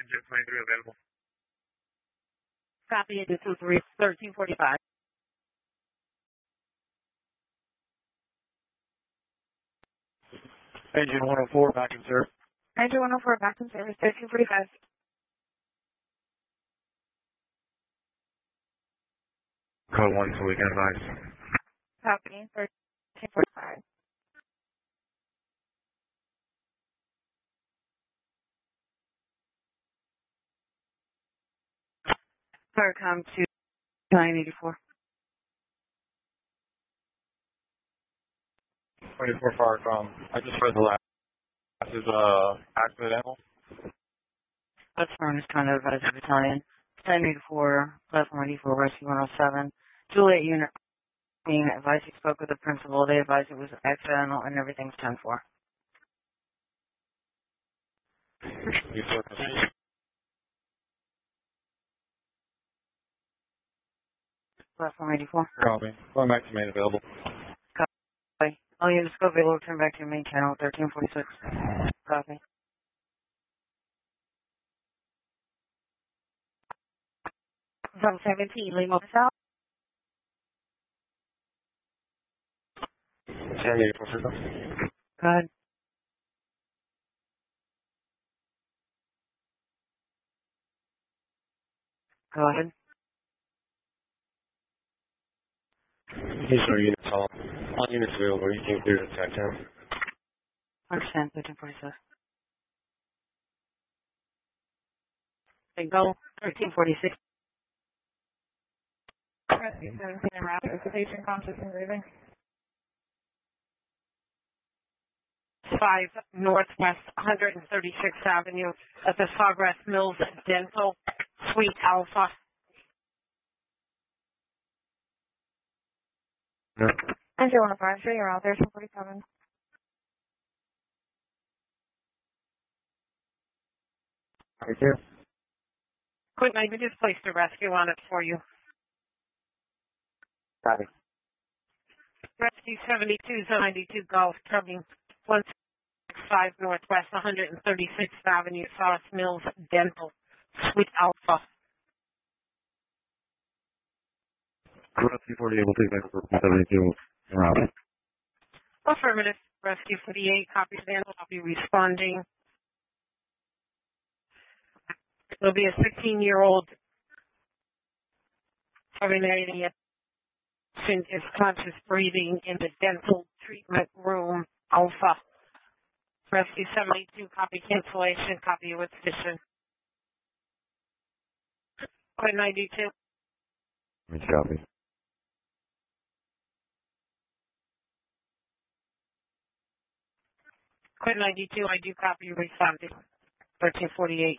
Engine 23 available. Copy, engine 23, 1345. Engine 104, back in service. Engine 104, back in service, 1345. Code 1 so we can advise. Copy, 1345. Farcom to 984. 24 Farcom. I just read the last. This is accidental. That's known as Condo Advisory Battalion. 1084, platform 84, rescue 107. Juliet unit being advised he spoke with the principal. They advised it was accidental and everything's 10-4. Platform 84. Copy. Going back to main available. Copy. All units go available. Turn back to your main channel, 1346. Copy. From 17, Lima South. 1084 system. Go ahead. Go ahead. These are units all units available. You can clear the attack down. Understand, 1346. Go, 1346. Rescue 17 and rapid patient conscious and breathing. 5 Northwest 136th Avenue at the Sawgrass Mills Dental Suite Alpha. No. Engine 153, you're out there, 247. Right there. Quick, I just placed a rescue on it for you. Copy. Rescue 72, 92 Golf, trucking 165 Northwest 136th Avenue, Sawgrass Mills Dental Suite Alpha. Rescue 40 able to take back for 72 around. Affirmative. Rescue 48, copy stand, I'll be responding. There'll be a 16-year-old terminating patient is conscious breathing in the dental treatment room, Alpha. Rescue 72, copy cancellation, copy with petition. Code 92. Copy. Code 92, I do copy responding. 1348.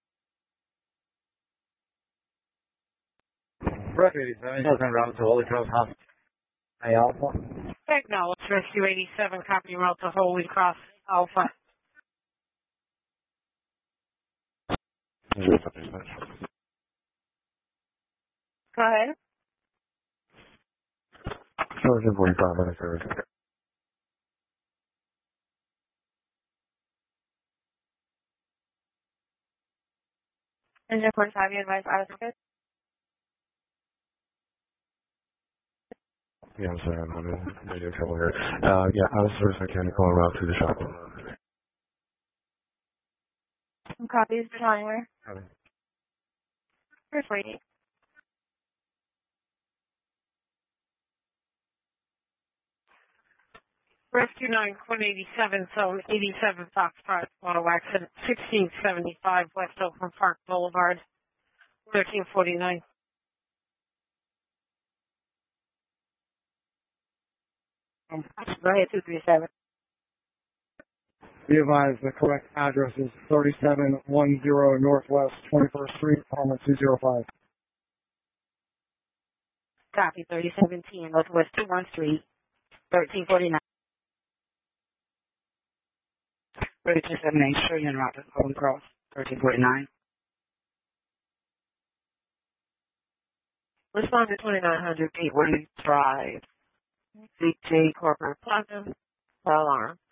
Rescue 87, doesn't route to Holy Cross Hospital. Hey, Alpha. Acknowledge. Rescue 87, copy route to Holy Cross, Alpha. Go ahead. Sergeant 45 minutes service. Engine 45, you advise out of good? Yeah, I'm sorry, I'm having radio trouble here. Yeah, I was service mechanic calling route to the shop. Copies, battalion where? Copy. First waiting. Rescue 9, Quinn 87, Zone 87, Foxtrot, auto accident, 1675 West Oakland Park Boulevard, 1349. Go ahead, 237. Be advised the correct address is 3710 Northwest 21st Street, apartment 205. Copy, 3017 Northwest 21 Street, 1349. 3278, Sherman Road, Holy Cross, 1349. Respond to 2900 Gateway Drive, CJ Corporate Plaza, alarm.